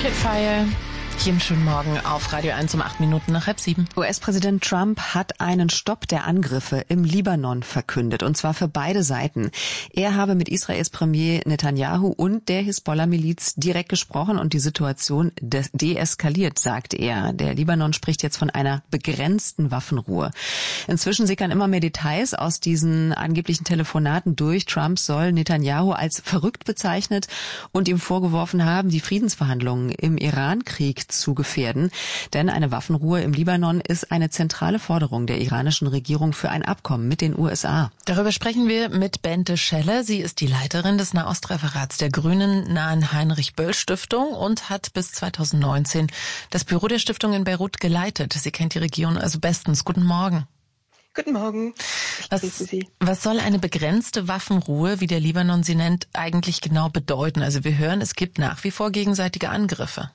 Fire. Jeden schönen Morgen auf Radio 1 um 8 Minuten nach 6:30. US-Präsident Trump hat einen Stopp der Angriffe im Libanon verkündet, und zwar für beide Seiten. Er habe mit Israels Premier Netanyahu und der Hisbollah-Miliz direkt gesprochen und die Situation deeskaliert, sagt er. Der Libanon spricht jetzt von einer begrenzten Waffenruhe. Inzwischen sickern immer mehr Details aus diesen angeblichen Telefonaten durch. Trump soll Netanyahu als verrückt bezeichnet und ihm vorgeworfen haben, die Friedensverhandlungen im Iran-Krieg zu gefährden. Denn eine Waffenruhe im Libanon ist eine zentrale Forderung der iranischen Regierung für ein Abkommen mit den USA. Darüber sprechen wir mit Bente Scheller. Sie ist die Leiterin des Nahostreferats der Grünen nahen Heinrich-Böll-Stiftung und hat bis 2019 das Büro der Stiftung in Beirut geleitet. Sie kennt die Region also bestens. Guten Morgen. Guten Morgen. Ich grüße Sie. Was soll eine begrenzte Waffenruhe, wie der Libanon sie nennt, eigentlich genau bedeuten? Also wir hören, es gibt nach wie vor gegenseitige Angriffe.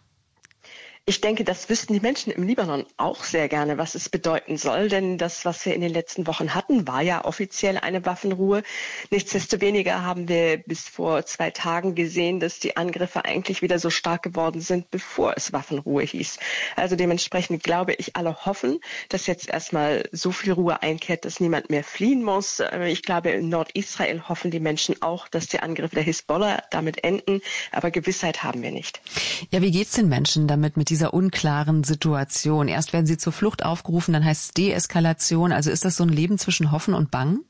Ich denke, das wüssten die Menschen im Libanon auch sehr gerne, was es bedeuten soll. Denn das, was wir in den letzten Wochen hatten, war ja offiziell eine Waffenruhe. Nichtsdestoweniger haben wir bis vor 2 Tagen gesehen, dass die Angriffe eigentlich wieder so stark geworden sind, bevor es Waffenruhe hieß. Also dementsprechend glaube ich, alle hoffen, dass jetzt erstmal so viel Ruhe einkehrt, dass niemand mehr fliehen muss. Ich glaube, in Nordisrael hoffen die Menschen auch, dass die Angriffe der Hisbollah damit enden. Aber Gewissheit haben wir nicht. Ja, wie geht's den Menschen damit mit dieser unklaren Situation? Erst werden sie zur Flucht aufgerufen, dann heißt es Deeskalation. Also ist das so ein Leben zwischen Hoffen und Bangen?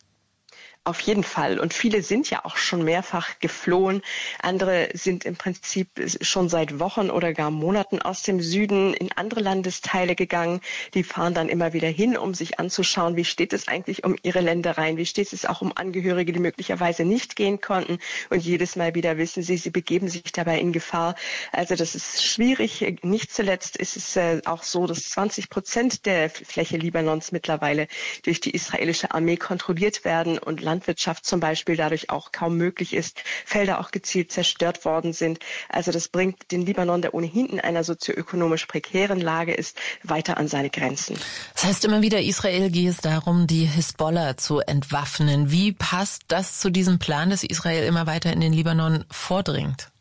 Auf jeden Fall. Und viele sind ja auch schon mehrfach geflohen. Andere sind im Prinzip schon seit Wochen oder gar Monaten aus dem Süden in andere Landesteile gegangen. Die fahren dann immer wieder hin, um sich anzuschauen, wie steht es eigentlich um ihre Ländereien, wie steht es auch um Angehörige, die möglicherweise nicht gehen konnten. Und jedes Mal wieder wissen sie begeben sich dabei in Gefahr. Also das ist schwierig. Nicht zuletzt ist es auch so, dass 20% der Fläche Libanons mittlerweile durch die israelische Armee kontrolliert werden und Landwirtschaft zum Beispiel dadurch auch kaum möglich ist, Felder auch gezielt zerstört worden sind. Also das bringt den Libanon, der ohnehin in einer sozioökonomisch prekären Lage ist, weiter an seine Grenzen. Das heißt immer wieder, Israel gehe es darum, die Hisbollah zu entwaffnen. Wie passt das zu diesem Plan, dass Israel immer weiter in den Libanon vordringt?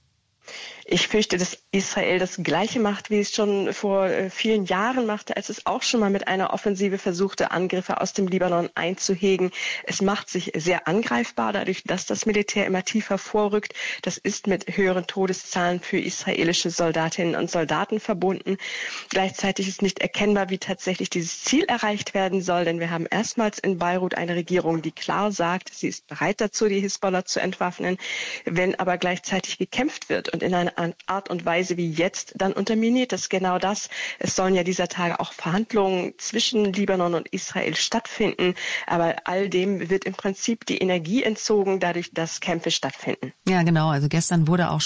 Ich fürchte, dass Israel das Gleiche macht, wie es schon vor vielen Jahren machte, als es auch schon mal mit einer Offensive versuchte, Angriffe aus dem Libanon einzuhegen. Es macht sich sehr angreifbar, dadurch, dass das Militär immer tiefer vorrückt. Das ist mit höheren Todeszahlen für israelische Soldatinnen und Soldaten verbunden. Gleichzeitig ist nicht erkennbar, wie tatsächlich dieses Ziel erreicht werden soll, denn wir haben erstmals in Beirut eine Regierung, die klar sagt, sie ist bereit dazu, die Hisbollah zu entwaffnen. Wenn aber gleichzeitig gekämpft wird und in einer Art und Weise wie jetzt, dann unterminiert das genau das. Es sollen ja dieser Tage auch Verhandlungen zwischen Libanon und Israel stattfinden, aber all dem wird im Prinzip die Energie entzogen, dadurch, dass Kämpfe stattfinden. Ja, genau. Also gestern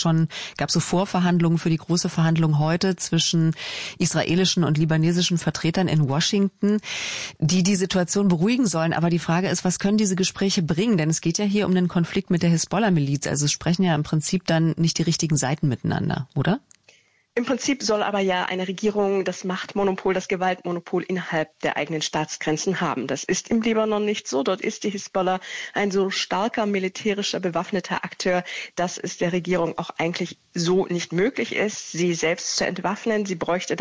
gab es so Vorverhandlungen für die große Verhandlung heute zwischen israelischen und libanesischen Vertretern in Washington, die Situation beruhigen sollen. Aber die Frage ist, was können diese Gespräche bringen? Denn es geht ja hier um den Konflikt mit der Hisbollah-Miliz. Also es sprechen ja im Prinzip dann nicht die richtigen Seiten miteinander, oder? Im Prinzip soll aber ja eine Regierung das Machtmonopol, das Gewaltmonopol innerhalb der eigenen Staatsgrenzen haben. Das ist im Libanon nicht so. Dort ist die Hisbollah ein so starker militärischer bewaffneter Akteur, dass es der Regierung auch eigentlich so nicht möglich ist, sie selbst zu entwaffnen. Sie bräuchte